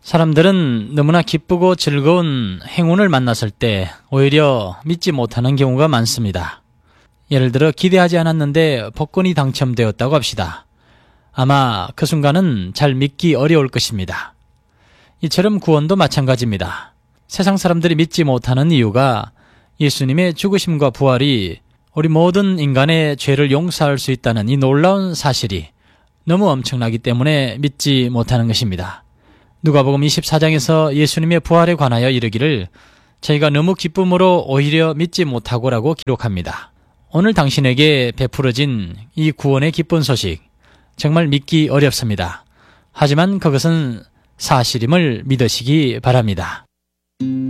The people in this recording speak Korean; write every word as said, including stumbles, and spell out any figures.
사람들은 너무나 기쁘고 즐거운 행운을 만났을 때 오히려 믿지 못하는 경우가 많습니다. 예를 들어 기대하지 않았는데 복권이 당첨되었다고 합시다. 아마 그 순간은 잘 믿기 어려울 것입니다. 이처럼 구원도 마찬가지입니다. 세상 사람들이 믿지 못하는 이유가 예수님의 죽으심과 부활이 우리 모든 인간의 죄를 용서할 수 있다는 이 놀라운 사실이 너무 엄청나기 때문에 믿지 못하는 것입니다. 누가복음 이십사 장에서 예수님의 부활에 관하여 이르기를 저희가 너무 기쁨으로 오히려 믿지 못하고라고 기록합니다. 오늘 당신에게 베풀어진 이 구원의 기쁜 소식 정말 믿기 어렵습니다. 하지만 그것은 사실임을 믿으시기 바랍니다.